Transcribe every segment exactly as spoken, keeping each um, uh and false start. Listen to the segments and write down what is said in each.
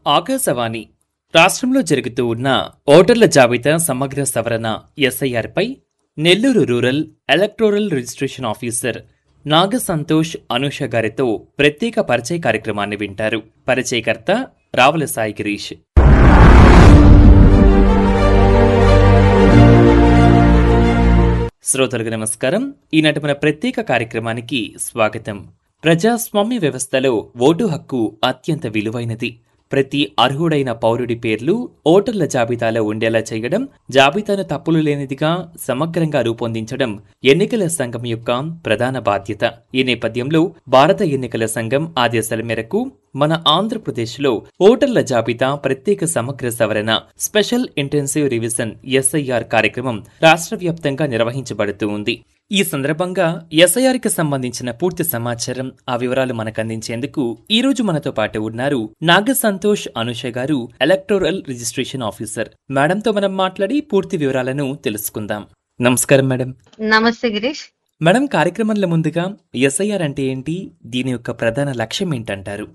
ఆకాశవాణి రాష్ట్రంలో జరుగుతూ ఉన్న ఓటర్ల జాబితా సమగ్ర సవరణ ఎస్ఐఆర్ పై Nellore rural electoral registration officer నాగ సంతోష్ అనూష గారితో ప్రత్యేక పరిచయ కార్యక్రమాన్ని వింటారు. పరిచయకర్త రావుల సాయి గిరీష్. శ్రోతలకు నమస్కారం. ఈనాటి మన ప్రత్యేక కార్యక్రమానికి స్వాగతం. ప్రజాస్వామ్య వ్యవస్థలో ఓటు హక్కు అత్యంత విలువైనది. ప్రతి అర్హుడైన పౌరుడి పేర్లు ఓటర్ల జాబితాలో ఉండేలా చేయడం, జాబితాను తప్పులు లేనిదిగా సమగ్రంగా రూపొందించడం ఎన్నికల సంఘం యొక్క ప్రధాన బాధ్యత. ఈ నేపథ్యంలో భారత ఎన్నికల సంఘం ఆదేశాల మేరకు మన ఆంధ్రప్రదేశ్లో ఓటర్ల జాబితా ప్రత్యేక సమగ్ర సవరణ స్పెషల్ ఇంటెన్సివ్ రివిజన్ ఎస్ఐఆర్ కార్యక్రమం రాష్ట్ర వ్యాప్తంగా నిర్వహించబడుతూ ఉంది. ఈ సందర్భంగా ఎస్ఐఆర్ కి సంబంధించిన పూర్తి సమాచారం, ఆ వివరాలు మనకు అందించేందుకు ఈ రోజు మనతో పాటు ఉన్నారు నాగ సంతోష్ అనూష గారు, ఎలక్టోరల్ రిజిస్ట్రేషన్ ఆఫీసర్. మేడంతో మనం మాట్లాడి పూర్తి వివరాలను తెలుసుకుందాం. నమస్కారం మేడం. నమస్తే గిరీష్. మేడం, కార్యక్రమంలో ముందుగా ఎస్ఐఆర్ అంటే ఏంటి, దీని యొక్క ప్రధాన లక్ష్యం ఏంటంటారు?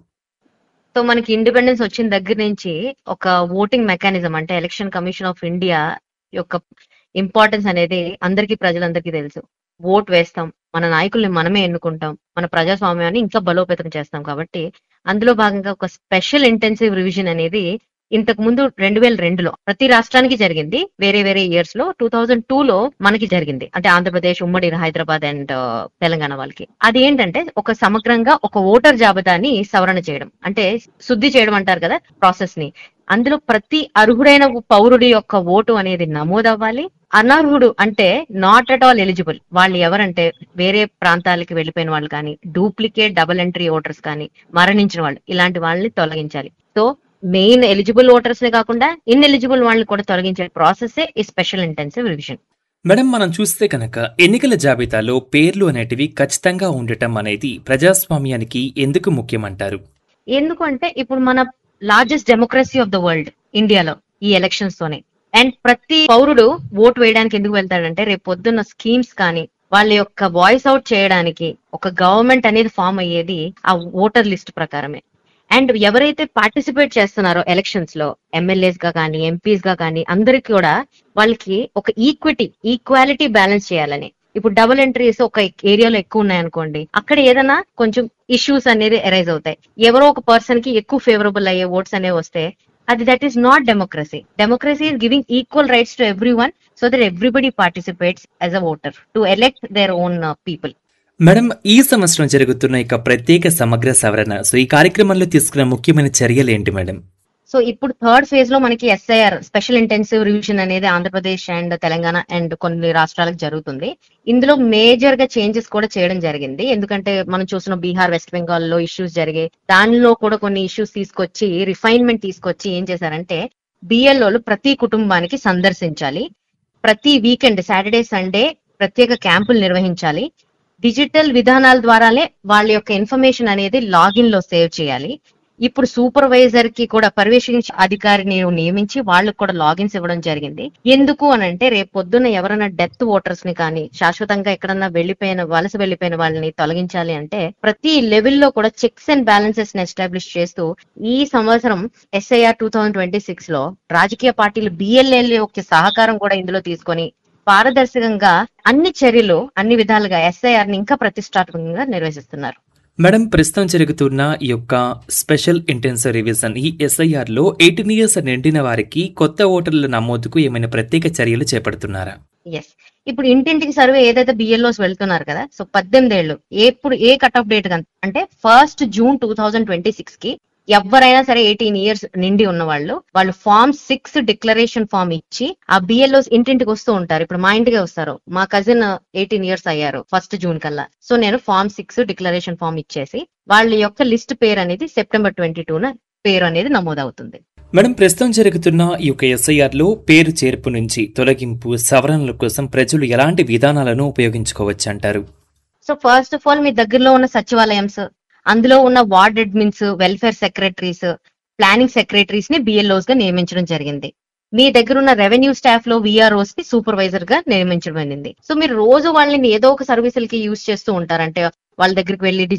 సో మనకి ఇండిపెండెన్స్ వచ్చిన దగ్గర నుంచి ఒక ఓటింగ్ మెకానిజం అంటే ఎలక్షన్ కమిషన్ ఆఫ్ ఇండియా యొక్క ఇంపార్టెన్స్ అనేది అందరికీ ప్రజలందరికీ తెలుసు. ఓట్ వేస్తాం, మన నాయకుల్ని మనమే ఎన్నుకుంటాం, మన ప్రజాస్వామ్యాన్ని ఇంకా బలోపేతం చేస్తాం. కాబట్టి అందులో భాగంగా ఒక స్పెషల్ ఇంటెన్సివ్ రివిజన్ అనేది ఇంతకు ముందు రెండు వేల రెండులో ప్రతి రాష్ట్రానికి జరిగింది. వేరే వేరే ఇయర్స్ లో టూ థౌజండ్ టూ లో మనకి జరిగింది. అంటే ఆంధ్రప్రదేశ్, ఉమ్మడి హైదరాబాద్ అండ్ తెలంగాణ వాళ్ళకి. అది ఏంటంటే ఒక సమగ్రంగా ఒక ఓటర్ జాబితాని సవరణ చేయడం, అంటే శుద్ధి చేయడం అంటారు కదా ప్రాసెస్ ని. అందులో ప్రతి అర్హుడైన పౌరుడి యొక్క ఓటు అనేది నమోదవ్వాలి. అనర్హుడు అంటే నాట్ అట్ ఆల్ ఎలిజిబుల్ వాళ్ళు ఎవరంటే వేరే ప్రాంతాలకి వెళ్ళిపోయిన వాళ్ళు కానీ, డూప్లికేట్ డబుల్ ఎంట్రీ ఓటర్స్ కానీ, మరణించిన వాళ్ళు, ఇలాంటి వాళ్ళని తొలగించాలి. సో మెయిన్ ఎలిజిబుల్ ఓటర్స్ నే కాకుండా ఇన్ ఎలిజిబుల్ వాళ్ళని కూడా తొలగించే ప్రాసెస్ ఈ స్పెషల్ ఇంటెన్సివ్ రివిజన్. మేడం, మనం చూస్తే కనుక ఎన్నికల జాబితాలో పేర్లు అనేటివి ఖచ్చితంగా ఉండటం అనేది ప్రజాస్వామ్యానికి ఎందుకు ముఖ్యమంటారు? ఎందుకు అంటే ఇప్పుడు మన largest democracy of the world ఇండియాలో ఈ ఎలక్షన్స్ తోనే. అండ్ ప్రతి పౌరుడు ఓటు వేయడానికి ఎందుకు వెళ్తాడంటే రేపు పొద్దున్న స్కీమ్స్ కానీ వాళ్ళ యొక్క వాయిస్ అవుట్ చేయడానికి ఒక గవర్నమెంట్ అనేది ఫామ్ అయ్యేది ఆ ఓటర్ లిస్ట్ ప్రకారమే. అండ్ ఎవరైతే పార్టిసిపేట్ చేస్తున్నారో ఎలక్షన్స్ లో ఎమ్మెల్యేస్ గా కానీ, ఎంపీస్ గా కానీ, అందరికి కూడా వాళ్ళకి ఒక ఈక్విటీ ఈక్వాలిటీ బ్యాలెన్స్ చేయాలని. ఇప్పుడు డబుల్ ఎంట్రీస్ ఒక ఏరియాలో ఎక్కువ ఉన్నాయనుకోండి, అక్కడ ఏదైనా కొంచెం ఇష్యూస్ అనేది అరైజ్ అవుతాయి. ఎవరో ఒక పర్సన్ కి ఎక్కువ ఫేవరబుల్ అయ్యే ఓట్స్ అనేవి వస్తే అది that is not democracy. Democracy is giving equal rights to every one so that everybody participates as a voter to elect their own people. Madam, ఈ సంవత్సరం జరుగుతున్న ఇక ప్రత్యేక సమగ్ర సవరణ, సో ఈ కార్యక్రమంలో తీసుకున్న ముఖ్యమైన చర్యలు ఏంటి మేడం? సో ఇప్పుడు థర్డ్ ఫేజ్ లో మనకి ఎస్ఐఆర్ స్పెషల్ ఇంటెన్సివ్ రివిజన్ అనేది ఆంధ్రప్రదేశ్ అండ్ తెలంగాణ అండ్ కొన్ని రాష్ట్రాలకు జరుగుతుంది. ఇందులో మేజర్ గా చేంజెస్ కూడా చేయడం జరిగింది. ఎందుకంటే మనం చూసిన బీహార్, వెస్ట్ బెంగాల్ లో ఇష్యూస్ జరిగాయి. దానిలో కూడా కొన్ని ఇష్యూస్ తీసుకొచ్చి రిఫైన్మెంట్ తీసుకొచ్చి ఏం చేశారంటే బిఎల్ఓలు ప్రతి కుటుంబానికి సందర్శించాలి, ప్రతి వీకెండ్ సాటర్డే సండే ప్రత్యేక క్యాంపులు నిర్వహించాలి, డిజిటల్ విధానాల ద్వారానే వాళ్ళ యొక్క ఇన్ఫర్మేషన్ అనేది లాగిన్ లో సేవ్ చేయాలి. ఇప్పుడు సూపర్వైజర్ కి కూడా పర్యవేక్షించే అధికారిని నియమించి వాళ్ళకి కూడా లాగిన్స్ ఇవ్వడం జరిగింది. ఎందుకు అని అంటే రేపు పొద్దున్న ఎవరైనా డెత్ ఓటర్స్ ని కానీ, శాశ్వతంగా ఎక్కడన్నా వెళ్లిపోయిన వలస వెళ్లిపోయిన వాళ్ళని తొలగించాలి అంటే ప్రతి లెవెల్లో కూడా చెక్స్ అండ్ బ్యాలెన్సెస్ ని ఎస్టాబ్లిష్ చేస్తూ ఈ సంవత్సరం SIR two thousand twenty six లో రాజకీయ పార్టీలు బిఎల్ఏల యొక్క సహకారం కూడా ఇందులో తీసుకొని పారదర్శకంగా అన్ని చర్యలు అన్ని విధాలుగా ఎస్ఐఆర్ ని ఇంకా ప్రతిష్టాత్మకంగా నిర్వహిస్తున్నారు. మేడం, ప్రస్తుతం జరుగుతున్న ఈ యొక్క స్పెషల్ ఇంటెన్సివ్ రివిజన్ ఈ ఎస్ఐఆర్ లో ఎయిటీన్ ఇయర్స్ నిండిన వారికి కొత్త ఓటర్ల నమోదుకు ఏమైనా ప్రత్యేక చర్యలు చేపడుతున్నారా? ఎస్, ఇప్పుడు ఇంటింటికి సర్వే ఏదైతే బిఎల్ఓస్ వెళ్తున్నారు కదా, సో పద్దెనిమిది ఏళ్ళు ఎప్పుడు ఏ కట్ ఆఫ్ డేట్ అంటే first June two thousand twenty six కి ఎవరైనా సరే ఎయిటీన్ ఇయర్స్ నిండి ఉన్న వాళ్ళు వాళ్ళు ఫామ్ సిక్స్ డిక్లరేషన్ ఫామ్ ఇచ్చి ఆ బిఎల్ఓస్ ఇంటింటికి వస్తూ ఉంటారు. ఇప్పుడు మా ఇంటికి వస్తారు, మా కజిన్ ఎయిటీన్ ఇయర్స్ అయ్యారు ఫస్ట్ జూన్ కల్లా, సో నేను ఫామ్ సిక్స్ డిక్లరేషన్ ఫామ్ ఇచ్చేసి వాళ్ళ యొక్క లిస్ట్ పేరు అనేది సెప్టెంబర్ ట్వంటీ టూ న పేరు అనేది నమోదవుతుంది. మేడం, ప్రస్తుతం జరుగుతున్న ఈ యొక్క ఎస్ఐఆర్ లో పేరు చేర్పు నుంచి తొలగింపు, సవరణల కోసం ప్రజలు ఎలాంటి విధానాలను ఉపయోగించుకోవచ్చు అంటారు? సో ఫస్ట్ ఆఫ్ ఆల్ మీ దగ్గరలో ఉన్న సచివాలయంస్, అందులో ఉన్న ward admins, welfare secretaries, planning secretaries ని బిఎల్ఓస్ గా నియమించడం జరిగింది. మీ దగ్గర ఉన్న రెవెన్యూ స్టాఫ్ లో విఆర్ఓస్ ని సూపర్వైజర్ గా నియమించడం జరిగింది. సో మీరు రోజు వాళ్ళని ఏదో ఒక సర్వీసులకి యూజ్ చేస్తూ ఉంటారంటే వాళ్ళ దగ్గరికి వెళ్లి